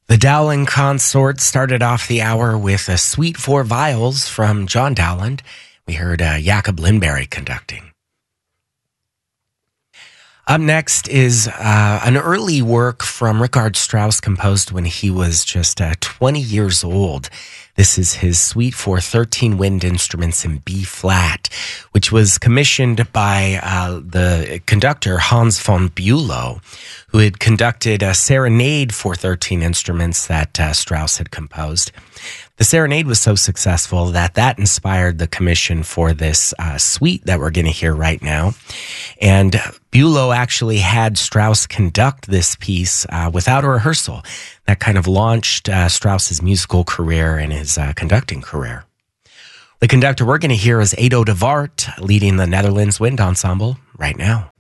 The Dowland Consort started off the hour with a Suite for Viols from John Dowland. We heard Jakob Lindberg conducting. Up next is an early work from Richard Strauss composed when he was just 20 years old. This is his Suite for 13 wind instruments in B-flat, which was commissioned by the conductor Hans von Bülow, who had conducted a serenade for 13 instruments that Strauss had composed. The serenade was so successful that inspired the commission for this suite that we're going to hear right now. And Bülow actually had Strauss conduct this piece without a rehearsal. That kind of launched Strauss's musical career and his conducting career. The conductor we're going to hear is Edo de Waart, leading the Netherlands Wind Ensemble right now.